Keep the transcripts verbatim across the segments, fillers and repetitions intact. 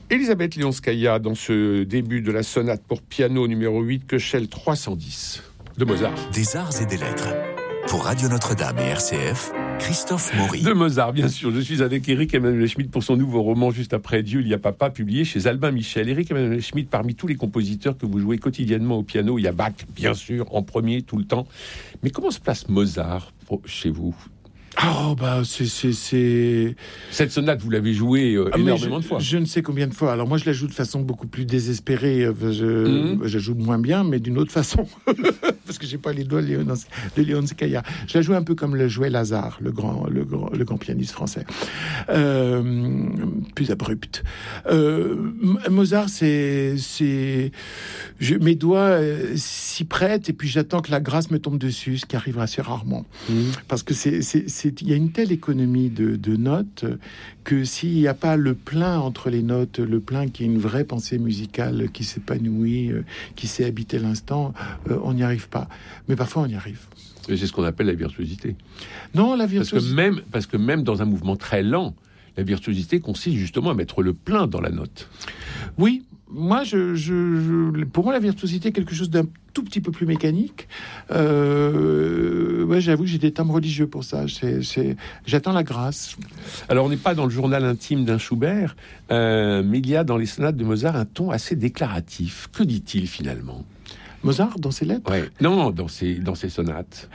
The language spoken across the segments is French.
Elisabeth Leonskaya, dans ce début de la sonate pour piano numéro huit, Köchel trois cent dix de Mozart. Des arts et des lettres. Pour Radio Notre-Dame et R C F, Christophe Maury. De Mozart, bien sûr. Je suis avec Éric Emmanuel Schmitt pour son nouveau roman Juste après Dieu, il y a papa, publié chez Albin Michel. Éric Emmanuel Schmitt, parmi tous les compositeurs que vous jouez quotidiennement au piano, il y a Bach, bien sûr, en premier, tout le temps. Mais comment se place Mozart chez vous ? Oh, bah, c'est, c'est, c'est... Cette sonate, vous l'avez jouée euh, ah, énormément je, de fois. Je ne sais combien de fois. Alors, moi, je la joue de façon beaucoup plus désespérée. Je, mmh. je joue moins bien, mais d'une autre façon. Parce que j'ai pas les doigts de Leonskaya. Je la joue un peu comme le jouait Lazare, le grand, le grand, le grand pianiste français. Euh, plus abrupt. Euh, Mozart, c'est, c'est, je, mes doigts euh, s'y prêtent et puis j'attends que la grâce me tombe dessus, ce qui arrive assez rarement. Mmh. Parce que c'est, c'est, c'est il y a une telle économie de, de notes que s'il n'y a pas le plein entre les notes, le plein qui est une vraie pensée musicale qui s'épanouit, euh, qui sait habiter l'instant, euh, on n'y arrive pas. Mais parfois, on y arrive. Et c'est ce qu'on appelle la virtuosité. Non, la virtuosité... Parce que même, parce que même dans un mouvement très lent, la virtuosité consiste justement à mettre le plein dans la note. Oui, moi, je, je, je, pour moi, la virtuosité est quelque chose d'un tout petit peu plus mécanique. Euh, ouais, j'avoue que j'ai des termes religieux pour ça. C'est, c'est, j'attends la grâce. Alors, on n'est pas dans le journal intime d'un Schubert, euh, mais il y a dans les sonates de Mozart un ton assez déclaratif. Que dit-il finalement ? Mozart, dans ses lettres ? Ouais. Non, dans ses, dans ses sonates.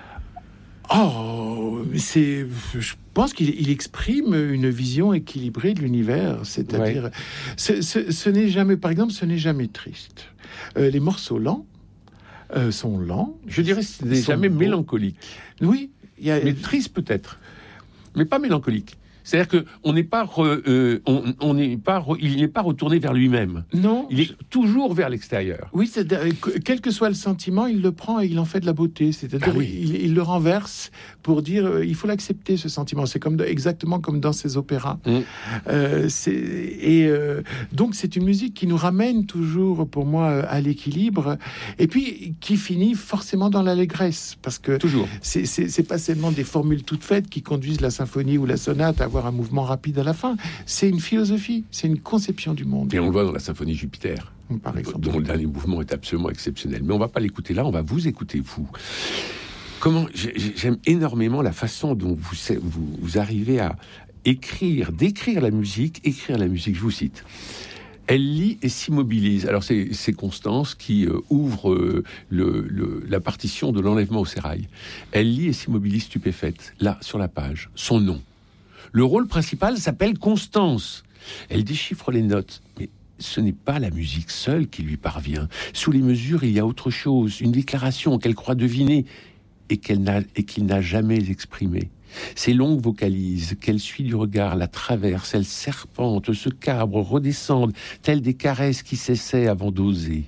Oh, c'est, je pense qu'il il exprime une vision équilibrée de l'univers. C'est-à-dire, ouais. ce, ce, ce n'est jamais, par exemple, ce n'est jamais triste. Euh, les morceaux lents euh, sont lents. Je dirais que ce n'est jamais beaux. Mélancolique. Oui. Y a... Mais triste peut-être. Mais pas mélancolique. C'est-à-dire qu'on n'est pas, re, euh, on, on n'est pas, re, il n'est pas retourné vers lui-même. Non, il est toujours vers l'extérieur. Oui, c'est, quel que soit le sentiment, il le prend et il en fait de la beauté. C'est-à-dire, ah oui. il, il le renverse pour dire, euh, il faut l'accepter ce sentiment. C'est comme de, exactement comme dans ses opéras. Mmh. Euh, c'est, et euh, donc c'est une musique qui nous ramène toujours, pour moi, à l'équilibre, et puis qui finit forcément dans l'allégresse, parce que toujours. C'est, c'est, c'est pas seulement des formules toutes faites qui conduisent la symphonie ou la sonate à avoir un mouvement rapide à la fin. C'est une philosophie, c'est une conception du monde. Et on le voit dans la symphonie Jupiter, par exemple, dont le dernier mouvement est absolument exceptionnel. Mais on va pas l'écouter là, on va vous écouter vous. Comment j'aime énormément la façon dont vous, vous, vous arrivez à écrire, décrire la musique, écrire la musique. Je vous cite. Elle lit et s'immobilise. Alors c'est, c'est Constance qui euh, ouvre euh, le, le, la partition de l'enlèvement au sérail. Elle lit et s'immobilise stupéfaite. Là, sur la page, son nom. Le rôle principal s'appelle Constance. Elle déchiffre les notes, mais ce n'est pas la musique seule qui lui parvient. Sous les mesures, il y a autre chose, une déclaration qu'elle croit deviner et, qu'elle n'a, et qu'il n'a jamais exprimée. Ces longues vocalises qu'elle suit du regard, la traversent, elles serpentent, se cabrent, redescendent, telles des caresses qui s'essaient avant d'oser.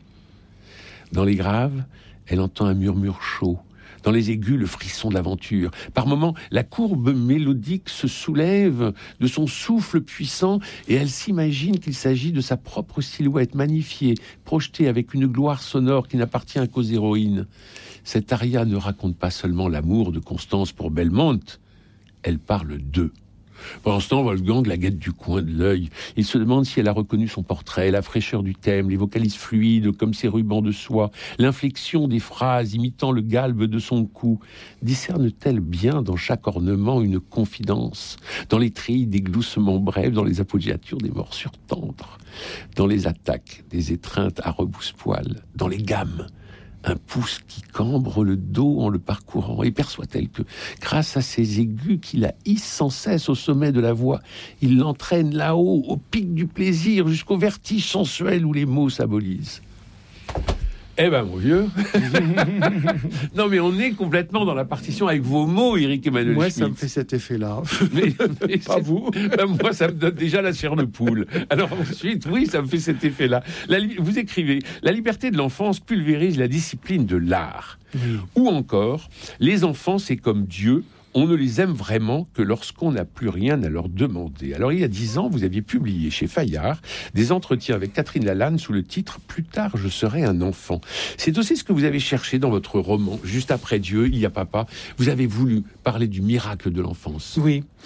Dans les graves, elle entend un murmure chaud. Dans les aigus, le frisson de l'aventure. Par moments, la courbe mélodique se soulève de son souffle puissant et elle s'imagine qu'il s'agit de sa propre silhouette magnifiée, projetée avec une gloire sonore qui n'appartient qu'aux héroïnes. Cette aria ne raconte pas seulement l'amour de Constance pour Belmonte, elle parle d'eux. Pendant ce temps, Wolfgang la guette du coin de l'œil. Il se demande si elle a reconnu son portrait, la fraîcheur du thème, les vocalises fluides comme ses rubans de soie, l'inflexion des phrases imitant le galbe de son cou. Discerne-t-elle bien dans chaque ornement une confidence, dans les trilles des gloussements brefs, dans les appoggiatures des morsures tendres, dans les attaques des étreintes à rebousse-poil, dans les gammes un pouce qui cambre le dos en le parcourant, et perçoit-elle que, grâce à ces aigus qui la hissent sans cesse au sommet de la voix, il l'entraîne là-haut, au pic du plaisir, jusqu'au vertige sensuel où les mots s'abolisent. Eh ben, mon vieux. Non, mais on est complètement dans la partition avec vos mots, Éric Emmanuel Moi, Schmitt. ça me fait cet effet-là. Mais, mais pas vous. Ben, moi, ça me donne déjà la chair de poule. Alors ensuite, oui, ça me fait cet effet-là. La, vous écrivez, la liberté de l'enfance pulvérise la discipline de l'art. Oui. Ou encore, les enfants, c'est comme Dieu. On ne les aime vraiment que lorsqu'on n'a plus rien à leur demander. Alors, il y a dix ans, vous aviez publié chez Fayard des entretiens avec Catherine Lalanne sous le titre « Plus tard, je serai un enfant ». C'est aussi ce que vous avez cherché dans votre roman, Juste après Dieu, il y a papa. Vous avez voulu parler du miracle de l'enfance. Oui.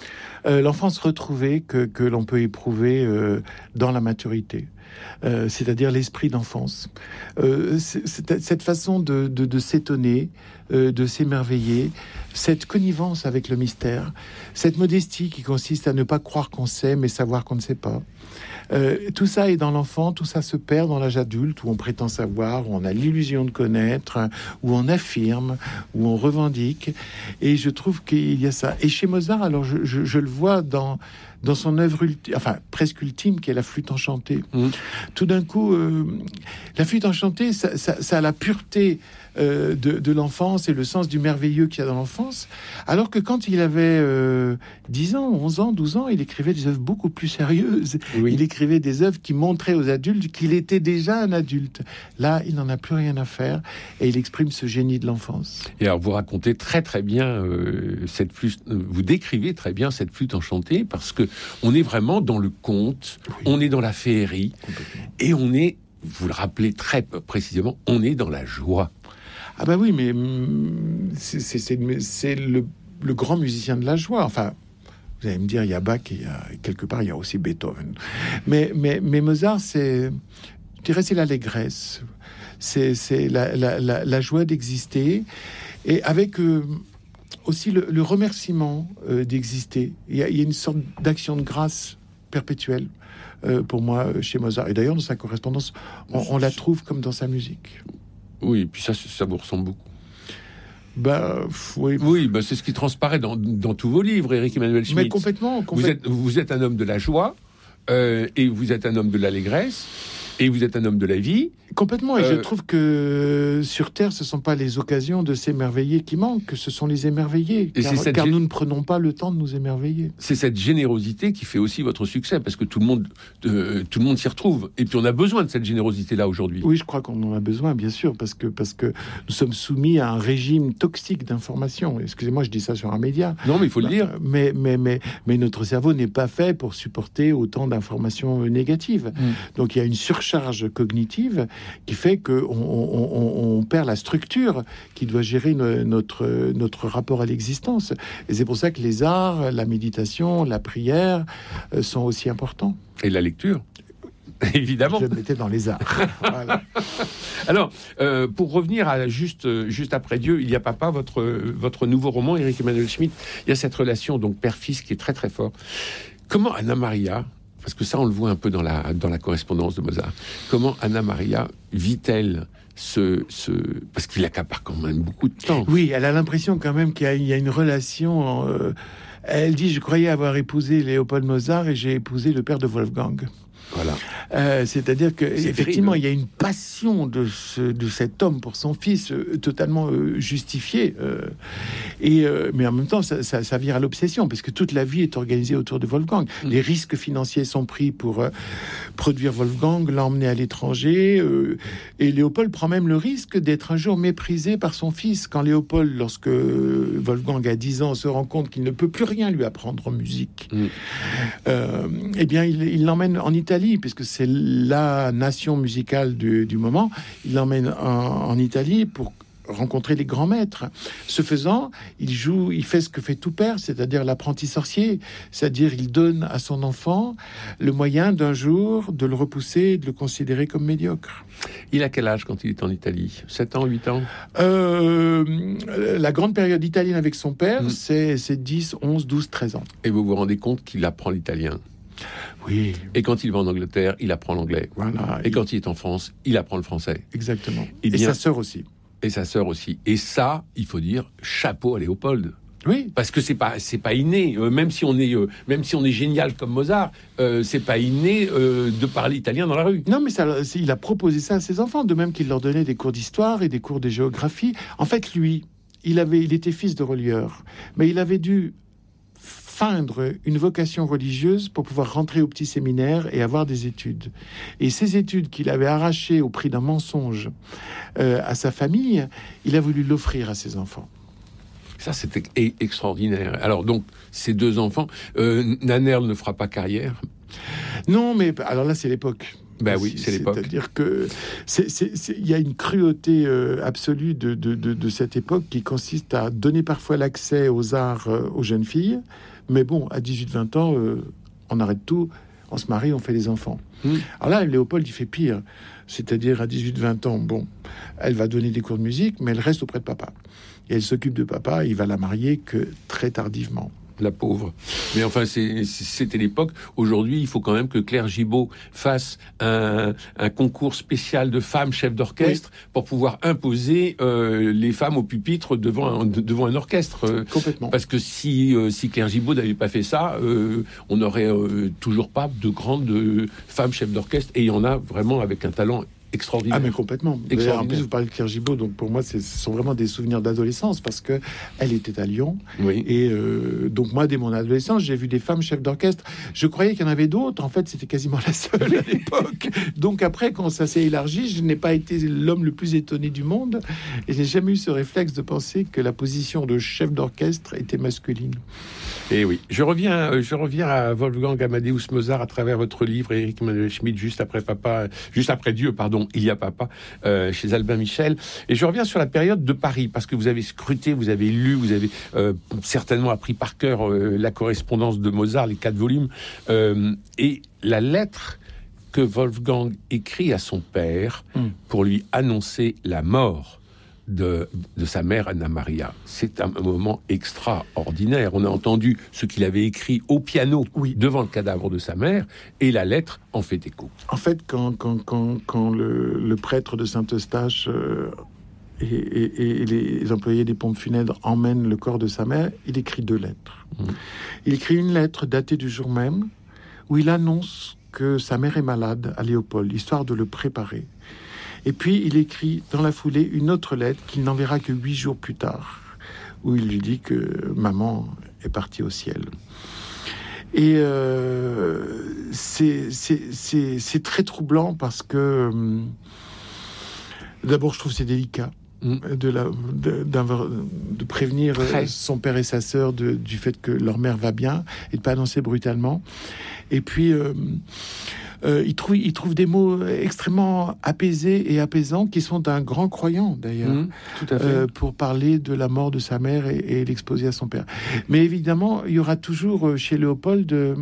euh, l'enfance retrouvée que, que l'on peut éprouver euh, dans la maturité. Euh, c'est-à-dire l'esprit d'enfance. Euh, c'est, c'est, cette façon de, de, de s'étonner, euh, de s'émerveiller, cette connivence avec le mystère, cette modestie qui consiste à ne pas croire qu'on sait, mais savoir qu'on ne sait pas. Euh, tout ça est dans l'enfant, tout ça se perd dans l'âge adulte, où on prétend savoir, où on a l'illusion de connaître, où on affirme, où on revendique. Et je trouve qu'il y a ça. Et chez Mozart, alors je, je, je le vois dans... dans son œuvre ultime, enfin presque ultime, qui est la flûte enchantée. Mmh. Tout d'un coup, euh, la flûte enchantée, ça, ça, ça a la pureté euh, de, de l'enfance et le sens du merveilleux qu'il y a dans l'enfance, alors que quand il avait euh, dix ans, onze ans, douze ans, il écrivait des œuvres beaucoup plus sérieuses. Oui. Il écrivait des œuvres qui montraient aux adultes qu'il était déjà un adulte. Là, il n'en a plus rien à faire et il exprime ce génie de l'enfance. Et alors, vous racontez très très bien euh, cette flûte, vous décrivez très bien cette flûte enchantée, parce que on est vraiment dans le conte, oui. On est dans la féerie, et on est, vous le rappelez très précisément, on est dans la joie. Ah bah oui, mais c'est, c'est, c'est, c'est le, le grand musicien de la joie. Enfin, vous allez me dire, il y a Bach, et il y a, quelque part, il y a aussi Beethoven. Mais, mais, mais Mozart, c'est, je dirais, c'est l'allégresse. C'est, c'est la, la, la, la joie d'exister, et avec... Euh, aussi le, le remerciement euh, d'exister. Il y, a, il y a une sorte d'action de grâce perpétuelle euh, pour moi chez Mozart. Et d'ailleurs, dans sa correspondance, on, on la trouve comme dans sa musique. Oui, et puis ça, ça vous ressemble beaucoup. Bah, oui, oui bah, c'est ce qui transparaît dans, dans tous vos livres, Éric Emmanuel Schmitt. Mais complètement. complètement. Vous, êtes, vous êtes un homme de la joie, euh, et vous êtes un homme de l'allégresse, et vous êtes un homme de la vie. Complètement, et euh... je trouve que sur Terre, ce ne sont pas les occasions de s'émerveiller qui manquent, ce sont les émerveillés, et car, c'est car gé... nous ne prenons pas le temps de nous émerveiller. C'est cette générosité qui fait aussi votre succès, parce que tout le monde, euh, tout le monde s'y retrouve, et puis on a besoin de cette générosité-là aujourd'hui. Oui, je crois qu'on en a besoin, bien sûr, parce que, parce que nous sommes soumis à un régime toxique d'information. Excusez-moi, je dis ça sur un média. Non, mais il faut bah, le dire. Mais, mais, mais, mais notre cerveau n'est pas fait pour supporter autant d'informations négatives. Mm. Donc il y a une surcharge cognitive qui fait que On, on, on perd la structure qui doit gérer no, notre, notre rapport à l'existence. Et c'est pour ça que les arts, la méditation, la prière euh, sont aussi importants. Et la lecture, évidemment. Je le mettais dans les arts. Voilà. Alors, euh, pour revenir à juste, juste après Dieu, il y a papa, votre, votre nouveau roman, Éric Emmanuel Schmitt, il y a cette relation donc père-fils qui est très très fort. Comment Anna Maria, parce que ça on le voit un peu dans la, dans la correspondance de Mozart, comment Anna Maria vit-elle ce, ce... parce qu'il accapare quand même beaucoup de temps. Oui, elle a l'impression quand même qu'il y a, il y a une relation... Euh... Elle dit, je croyais avoir épousé Léopold Mozart et j'ai épousé le père de Wolfgang. Voilà. Euh, c'est-à-dire que c'est effectivement, terrible. Il y a une passion de, ce, de cet homme pour son fils euh, totalement euh, justifiée. Euh, et euh, mais en même temps, ça, ça, ça vire à l'obsession parce que toute la vie est organisée autour de Wolfgang. Mmh. Les risques financiers sont pris pour euh, produire Wolfgang, l'emmener à l'étranger. Euh, et Léopold prend même le risque d'être un jour méprisé par son fils. Quand Léopold, lorsque Wolfgang a dix ans, se rend compte qu'il ne peut plus rien lui apprendre en musique, mmh. euh, eh bien, il, il l'emmène en Italie, puisque c'est la nation musicale du, du moment. Il l'emmène en, en Italie pour rencontrer les grands maîtres. Ce faisant, il joue, il fait ce que fait tout père, c'est-à-dire l'apprenti sorcier, c'est-à-dire il donne à son enfant le moyen d'un jour de le repousser et de le considérer comme médiocre. Il a quel âge quand il est en Italie ? sept ans, huit ans ? euh, La grande période italienne avec son père, mmh. c'est, c'est dix, onze, douze, treize ans. Et vous vous rendez compte qu'il apprend l'italien ? Oui. Et quand il va en Angleterre, il apprend l'anglais. Voilà. Et il... quand il est en France, il apprend le français. Exactement. Et, bien... et sa sœur aussi. Et sa sœur aussi. Et ça, il faut dire, chapeau à Léopold. Oui. Parce que c'est pas, c'est pas inné. Euh, même si on est, euh, même si on est génial comme Mozart, euh, c'est pas inné euh, de parler italien dans la rue. Non, mais ça, il a proposé ça à ses enfants, de même qu'il leur donnait des cours d'histoire et des cours de géographie. En fait, lui, il avait, il était fils de relieur, mais il avait dû feindre une vocation religieuse pour pouvoir rentrer au petit séminaire et avoir des études. Et ces études qu'il avait arrachées au prix d'un mensonge euh, à sa famille, il a voulu l'offrir à ses enfants. Ça, c'était extraordinaire. Alors donc, ces deux enfants, euh, Nannerl ne fera pas carrière. Non, mais alors là, c'est l'époque. Ben oui, c'est l'époque. C'est-à-dire que c'est, c'est, c'est, il y a une cruauté euh, absolue de, de, de, de cette époque qui consiste à donner parfois l'accès aux arts euh, aux jeunes filles, Mais bon, à dix-huit vingt ans, euh, on arrête tout, on se marie, on fait des enfants. Mmh. Alors là, Léopold, il fait pire. C'est-à-dire, à dix-huit vingt ans, bon, elle va donner des cours de musique, mais elle reste auprès de papa. Et elle s'occupe de papa, il va la marier que très tardivement. La pauvre. Mais enfin, c'est, c'était l'époque. Aujourd'hui, il faut quand même que Claire Gibault fasse un, un concours spécial de femmes chefs d'orchestre oui. pour pouvoir imposer euh, les femmes au pupitre devant un, devant un orchestre. Complètement. Parce que si, euh, si Claire Gibault n'avait pas fait ça, euh, on n'aurait euh, toujours pas de grandes euh, femmes chefs d'orchestre. Et il y en a vraiment avec un talent extraordinaire. Ah mais complètement. Extraordinaire. En plus, vous parlez de Claire Gibault, donc pour moi, c'est, ce sont vraiment des souvenirs d'adolescence parce que elle était à Lyon. Oui. Et euh, donc moi, dès mon adolescence, j'ai vu des femmes chefs d'orchestre. Je croyais qu'il y en avait d'autres. En fait, c'était quasiment la seule à l'époque. Donc après, quand ça s'est élargi, je n'ai pas été l'homme le plus étonné du monde et j'ai jamais eu ce réflexe de penser que la position de chef d'orchestre était masculine. Et oui, je reviens, je reviens à Wolfgang Amadeus Mozart à travers votre livre, Éric Emmanuel Schmitt, juste après papa, juste après Dieu, pardon, il y a papa, euh, chez Albin Michel. Et je reviens sur la période de Paris, parce que vous avez scruté, vous avez lu, vous avez euh, certainement appris par cœur euh, la correspondance de Mozart, les quatre volumes, euh, et la lettre que Wolfgang écrit à son père mm. pour lui annoncer la mort De, de sa mère Anna Maria. C'est un moment extraordinaire. On a entendu ce qu'il avait écrit au piano oui. devant le cadavre de sa mère, et la lettre en fait écho. En fait, quand, quand, quand, quand le, le prêtre de Saint-Eustache euh, et, et, et les employés des pompes funèbres emmènent le corps de sa mère, il écrit deux lettres. Mmh. Il écrit une lettre datée du jour même, où il annonce que sa mère est malade à Léopold, histoire de le préparer. Et puis, il écrit dans la foulée une autre lettre qu'il n'enverra que huit jours plus tard, où il lui dit que maman est partie au ciel. Et euh, c'est, c'est, c'est, c'est très troublant parce que, euh, d'abord, je trouve que c'est délicat mmh. de, la, de, de prévenir Très. son père et sa sœur de, du fait que leur mère va bien et de pas annoncer brutalement. Et puis... Euh, Euh, il, trouve, il trouve des mots extrêmement apaisés et apaisants qui sont d'un grand croyant d'ailleurs, mmh, tout à fait. Euh, pour parler de la mort de sa mère et, et l'exposer à son père. Mais évidemment, il y aura toujours chez Léopold euh,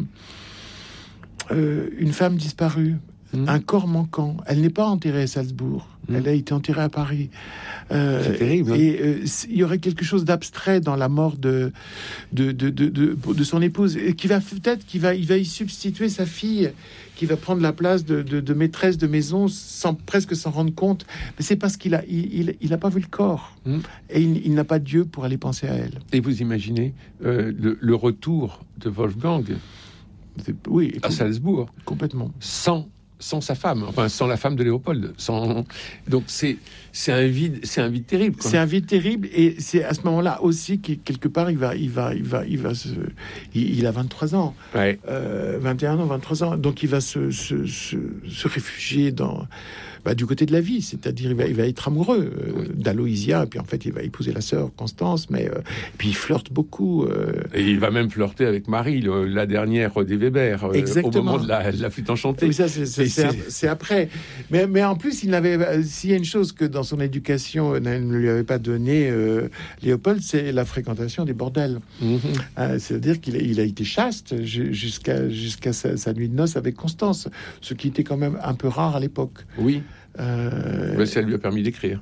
une femme disparue, mmh. un corps manquant. Elle n'est pas enterrée à Salzbourg, mmh. elle a été enterrée à Paris. Euh, c'est terrible. Hein. Et euh, il y aurait quelque chose d'abstrait dans la mort de de de de, de, de son épouse, qui va peut-être qui va il va y substituer sa fille, qui va prendre la place de, de, de maîtresse de maison sans presque s'en rendre compte. Mais c'est parce qu'il a il il, il a pas vu le corps mmh. et il, il n'a pas Dieu pour aller penser à elle. Et vous imaginez euh, le, le retour de Wolfgang c'est, oui à Salzbourg complètement sans sans sa femme, enfin sans la femme de Léopold, sans... donc c'est c'est un vide, c'est un vide terrible. Quoi. C'est un vide terrible, et c'est à ce moment-là aussi qu'il quelque part il va, il va, il va, il va se, il, il a vingt-trois ans, ouais. euh, vingt et un ans, vingt-trois ans, donc il va se se, se, se réfugier dans bah, du côté de la vie, c'est-à-dire il va, il va être amoureux euh, oui. d'Aloïsia, et puis en fait il va épouser la sœur Constance, mais euh, puis il flirte beaucoup. Euh... Et il va même flirter avec Marie, le, la dernière des Weber, euh, au moment de la, de la flûte enchantée. Oui, ça c'est, c'est, c'est, c'est... c'est après. Mais, mais en plus, il n'avait, s'il y a une chose que dans son éducation ne lui avait pas donné euh, Léopold, c'est la fréquentation des bordels. Mm-hmm. Euh, c'est-à-dire qu'il a, il a été chaste jusqu'à, jusqu'à sa, sa nuit de noces avec Constance, ce qui était quand même un peu rare à l'époque. Oui. Euh... Ben, ça lui a permis d'écrire.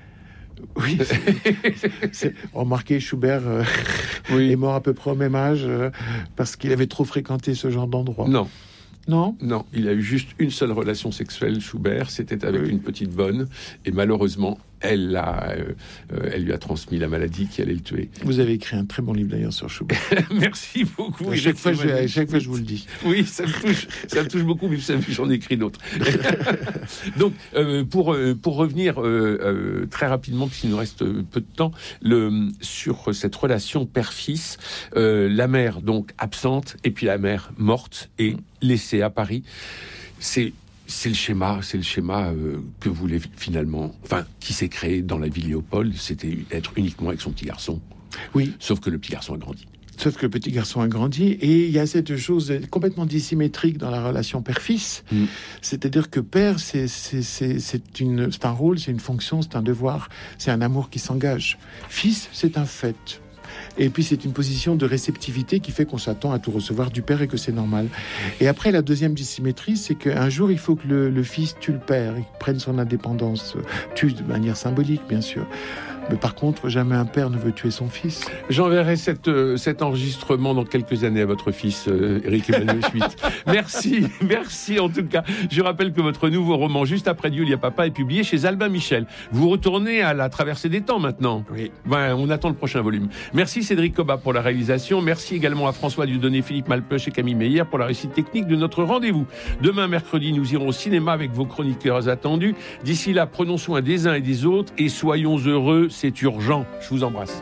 Oui, c'est, c'est, remarquez, Schubert euh, oui. est mort à peu près au même âge euh, parce qu'il avait trop fréquenté ce genre d'endroit. Non. Non, non, il a eu juste une seule relation sexuelle, Schubert, c'était avec oui. une petite bonne, et malheureusement, elle, a, euh, elle lui a transmis la maladie qui allait le tuer. Vous avez écrit un très bon livre d'ailleurs sur Schubert. Merci beaucoup. À chaque, fois, je, à chaque fois, je vous le dis. Oui, ça me touche, ça me touche beaucoup, mais vous savez, j'en ai écrit d'autres. Donc, euh, pour, euh, pour revenir euh, euh, très rapidement, puisqu'il nous reste peu de temps, le, sur cette relation père-fils, euh, la mère donc absente, et puis la mère morte et laissée à Paris, c'est... C'est le schéma, c'est le schéma euh, que voulait finalement, enfin, qui s'est créé dans la vie Léopold, c'était être uniquement avec son petit garçon. Oui. Sauf que le petit garçon a grandi. Sauf que le petit garçon a grandi, et il y a cette chose complètement dissymétrique dans la relation père-fils. Mm. C'est-à-dire que père, c'est, c'est, c'est, c'est, une, c'est un rôle, c'est une fonction, c'est un devoir, c'est un amour qui s'engage. Fils, c'est un fait. Et puis c'est une position de réceptivité qui fait qu'on s'attend à tout recevoir du père et que c'est normal. Et après, la deuxième dissymétrie, c'est qu'un jour, il faut que le, le fils tue le père, il prenne son indépendance, tue de manière symbolique, bien sûr. Mais par contre, jamais un père ne veut tuer son fils. J'enverrai cette, euh, cet enregistrement dans quelques années à votre fils, euh, Éric Emmanuel Schmitt. Merci, merci en tout cas. Je rappelle que votre nouveau roman, Juste après Dieu, il y a papa, est publié chez Albin Michel. Vous retournez à la traversée des temps maintenant. Oui. Ben, on attend le prochain volume. Merci Cédric Cobat pour la réalisation. Merci également à François Dieudonné, Philippe Malpeuch et Camille Meyer pour la réussite technique de notre rendez-vous. Demain, mercredi, nous irons au cinéma avec vos chroniqueurs attendus. D'ici là, prenons soin des uns et des autres et soyons heureux. C'est urgent. Je vous embrasse.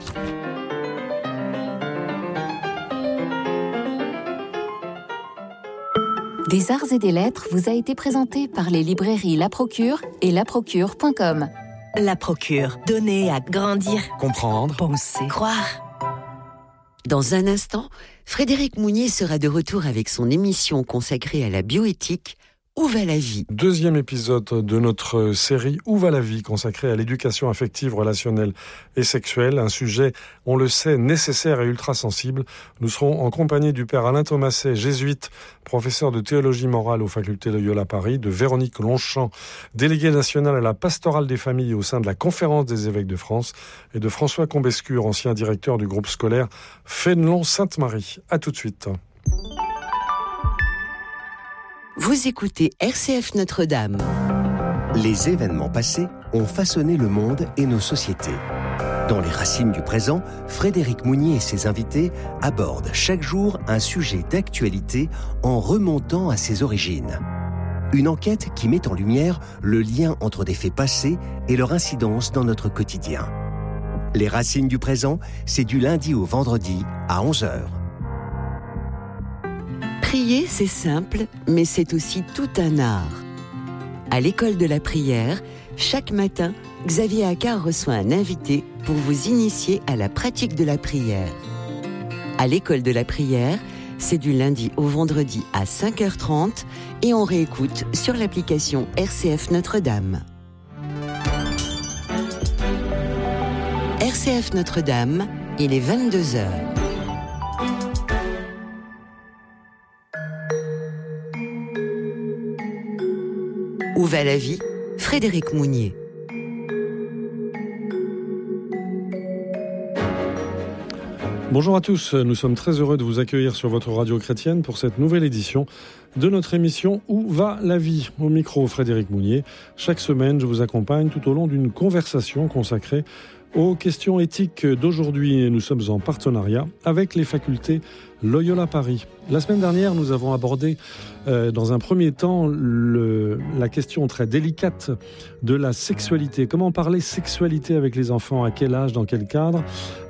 Des arts et des lettres vous a été présenté par les librairies La Procure et la procure point com. La Procure, donner à grandir, comprendre, penser, croire. Dans un instant, Frédéric Mounier sera de retour avec son émission consacrée à la bioéthique. Où va la vie ? Deuxième épisode de notre série Où va la vie, consacrée à l'éducation affective, relationnelle et sexuelle. Un sujet, on le sait, nécessaire et ultra sensible. Nous serons en compagnie du père Alain Thomasset, jésuite, professeur de théologie morale aux facultés de Loyola Paris, de Véronique Longchamp, déléguée nationale à la pastorale des familles au sein de la Conférence des évêques de France, et de François Combescure, ancien directeur du groupe scolaire Fénelon-Sainte-Marie. À tout de suite. Vous écoutez R C F Notre-Dame. Les événements passés ont façonné le monde et nos sociétés. Dans les racines du présent, Frédéric Mounier et ses invités abordent chaque jour un sujet d'actualité en remontant à ses origines. Une enquête qui met en lumière le lien entre des faits passés et leur incidence dans notre quotidien. Les racines du présent, c'est du lundi au vendredi à onze heures. Prier, c'est simple, mais c'est aussi tout un art. À l'école de la prière, chaque matin, Xavier Accard reçoit un invité pour vous initier à la pratique de la prière. À l'école de la prière, c'est du lundi au vendredi à cinq heures trente et on réécoute sur l'application R C F Notre-Dame. R C F Notre-Dame, il est vingt-deux heures. Où va la vie ? Frédéric Mounier. Bonjour à tous, nous sommes très heureux de vous accueillir sur votre radio chrétienne pour cette nouvelle édition de notre émission Où va la vie ? Au micro, Frédéric Mounier. Chaque semaine, je vous accompagne tout au long d'une conversation consacrée aux questions éthiques d'aujourd'hui. Nous sommes en partenariat avec les facultés Loyola Paris. La semaine dernière, nous avons abordé euh, dans un premier temps le, la question très délicate de la sexualité. Comment parler sexualité avec les enfants ? À quel âge ? Dans quel cadre ?